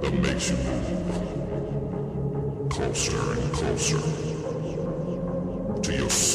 rhythm makes you move closer and closer to your